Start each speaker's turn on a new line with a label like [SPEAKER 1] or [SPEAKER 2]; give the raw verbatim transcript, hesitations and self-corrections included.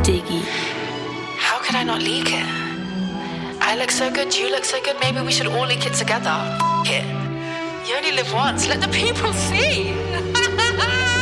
[SPEAKER 1] Diggy.
[SPEAKER 2] How could I not leak it? I look so good, you look so good, maybe we should all leak it together. F it. You only live once, let the people see.